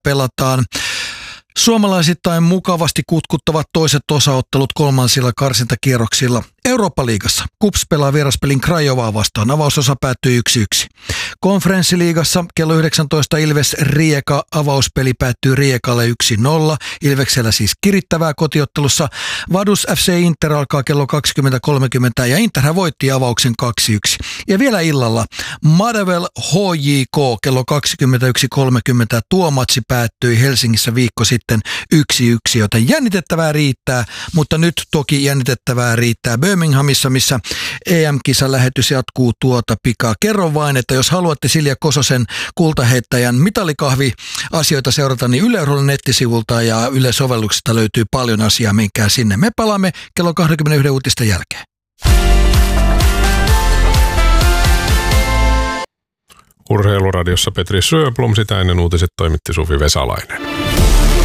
pelataan. Suomalaisittain mukavasti kutkuttavat toiset osaottelut kolmansilla karsintakierroksilla. Eurooppa-liigassa KuPS pelaa vieraspelin Craiovaa vastaan. Avausosa päättyy 1-1. Konferenssiliigassa kello 19 Ilves Rijeka. Avauspeli päättyy Rijekalle 1-0. Ilveksellä siis kirittävää kotiottelussa. Vaduz FC Inter alkaa kello 20.30 ja Interhän voitti avauksen 2-1. Ja vielä illalla Madavel HJK kello 21.30. Tuo matsi päättyi Helsingissä viikko sitten 1-1, joten jännitettävää riittää, mutta nyt toki jännitettävää riittää Birminghamissa, missä EM-kisalähetys jatkuu tuota pikaa. Kerron vain, että jos haluatte Silja Kososen kultaheittäjän mitalikahvi-asioita seurata, niin Yle Urheilun nettisivulta ja Yle-sovelluksesta löytyy paljon asiaa, menkää sinne. Me palaamme kello 21 uutisten jälkeen. Urheiluradiossa Petri Sjöblom, sitä ennen uutiset toimitti Suvi Vesalainen.